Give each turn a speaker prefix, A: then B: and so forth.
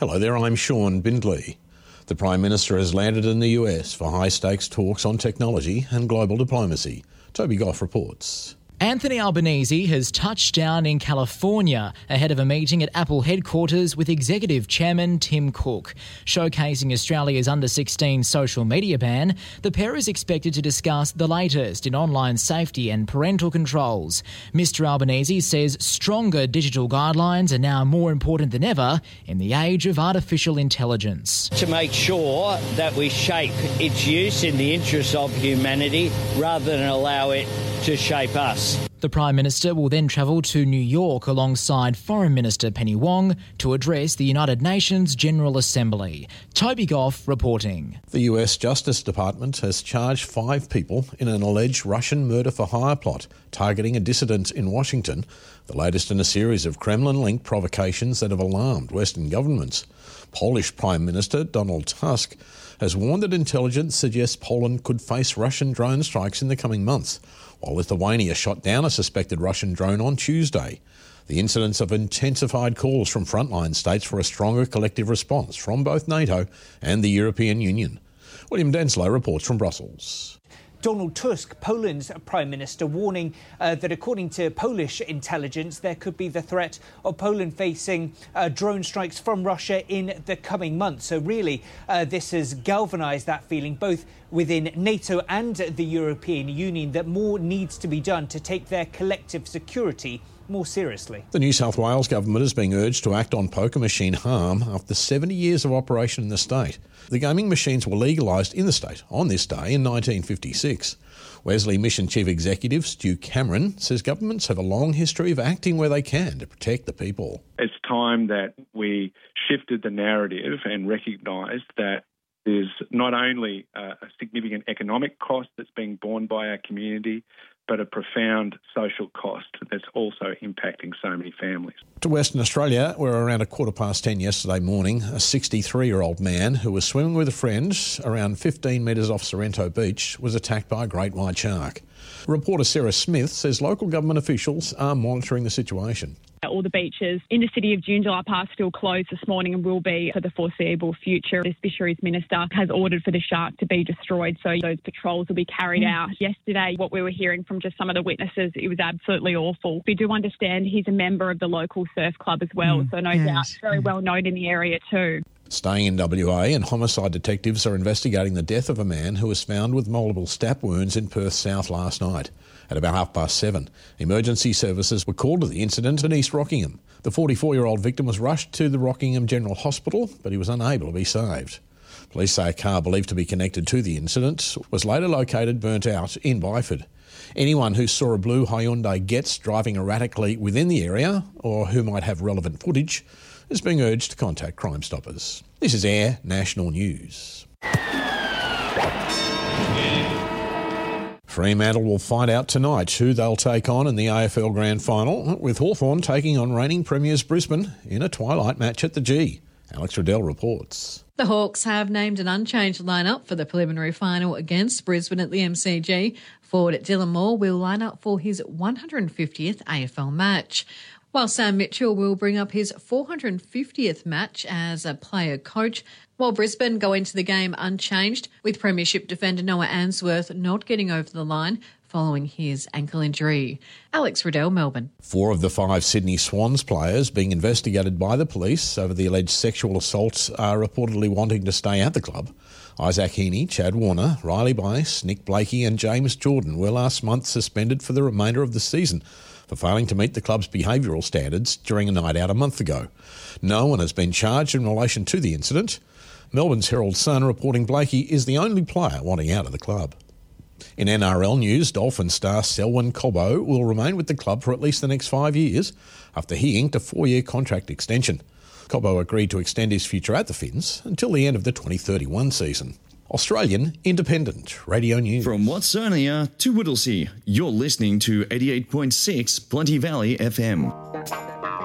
A: Hello there, I'm Sean Bindley. The Prime Minister has landed in the US for high-stakes talks on technology and global diplomacy. Toby Goff reports.
B: Anthony Albanese has touched down in California ahead of a meeting at Apple headquarters with Executive Chairman Tim Cook. Showcasing Australia's under-16 social media ban, the pair is expected to discuss the latest in online safety and parental controls. Mr Albanese says stronger digital guidelines are now more important than ever in the age of artificial intelligence.
C: To make sure that we shape its use in the interests of humanity rather than allow it to shape us.
B: The Prime Minister will then travel to New York alongside Foreign Minister Penny Wong to address the United Nations General Assembly. Toby Goff reporting.
A: The US Justice Department has charged 5 people in an alleged Russian murder-for-hire plot targeting a dissident in Washington, the latest in a series of Kremlin-linked provocations that have alarmed Western governments. Polish Prime Minister Donald Tusk has warned that intelligence suggests Poland could face Russian drone strikes in the coming months, while Lithuania shot down a suspected Russian drone on Tuesday. The incidents have intensified calls from frontline states for a stronger collective response from both NATO and the European Union. William Denslow reports from Brussels.
D: Donald Tusk, Poland's Prime Minister, warning that according to Polish intelligence, there could be the threat of Poland facing drone strikes from Russia in the coming months. So really, this has galvanised that feeling both within NATO and the European Union that more needs to be done to take their collective security more seriously. The
A: New South Wales government is being urged to act on poker machine harm after 70 years of operation in the state. The gaming machines were legalised in the state on this day in 1956. Wesley Mission Chief Executive Stu Cameron says governments have a long history of acting where they can to protect the people.
E: It's time that we shifted the narrative and recognised that there's not only a significant economic cost that's being borne by our community, but a profound social cost that's also impacting so many families.
A: To Western Australia, where around 10:15 yesterday morning, a 63-year-old man who was swimming with a friend around 15 metres off Sorrento Beach was attacked by a great white shark. Reporter Sarah Smith says local government officials are monitoring the situation.
F: All the beaches in the city of Joondalup are still closed this morning and will be for the foreseeable future. The Fisheries Minister has ordered for the shark to be destroyed, so those patrols will be carried out. Yesterday, what we were hearing from just some of the witnesses, it was absolutely awful. We do understand he's a member of the local surf club as well, so no doubt very well known in the area too.
A: Staying in WA, and homicide detectives are investigating the death of a man who was found with multiple stab wounds in Perth South last night. At about 7:30, emergency services were called to the incident in East Rockingham. The 44-year-old victim was rushed to the Rockingham General Hospital, but he was unable to be saved. Police say a car believed to be connected to the incident was later located burnt out in Byford. Anyone who saw a blue Hyundai Getz driving erratically within the area, or who might have relevant footage, is being urged to contact Crime Stoppers. This is Air National News. Fremantle will find out tonight who they'll take on in the AFL Grand Final, with Hawthorn taking on reigning premiers Brisbane in a twilight match at the G. Alex Riddell reports.
G: The Hawks have named an unchanged lineup for the preliminary final against Brisbane at the MCG. Forward Dylan Moore will line up for his 150th AFL match, while Sam Mitchell will bring up his 450th match as a player coach, while Brisbane go into the game unchanged, with Premiership defender Noah Answorth not getting over the line following his ankle injury. Alex Riddell, Melbourne.
A: 4 of the 5 Sydney Swans players being investigated by the police over the alleged sexual assaults are reportedly wanting to stay at the club. Isaac Heaney, Chad Warner, Riley Bice, Nick Blakey and James Jordan were last month suspended for the remainder of the season for failing to meet the club's behavioural standards during a night out a month ago. No one has been charged in relation to the incident. Melbourne's Herald Sun reporting Blakey is the only player wanting out of the club. In NRL news, Dolphin star Selwyn Cobbo will remain with the club for at least the next 5 years after he inked a 4-year contract extension. Cobbo agreed to extend his future at the Finns until the end of the 2031 season. Australian Independent Radio News.
H: From Watsonia to Whittlesea, you're listening to 88.6 Plenty Valley FM.